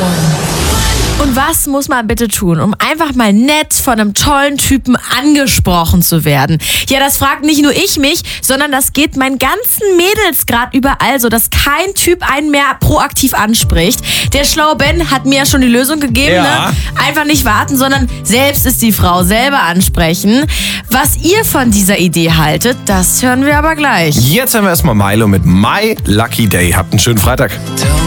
Und was muss man bitte tun, um einfach mal nett von einem tollen Typen angesprochen zu werden? Ja, das fragt nicht nur ich mich, sondern das geht meinen ganzen Mädels gerade überall so, dass kein Typ einen mehr proaktiv anspricht. Der schlaue Ben hat mir ja schon die Lösung gegeben, Ja. ne? Einfach nicht warten, sondern selbst ist die Frau, selber ansprechen. Was ihr von dieser Idee haltet, das hören wir aber gleich. Jetzt haben wir erstmal Milo mit My Lucky Day. Habt einen schönen Freitag. Tell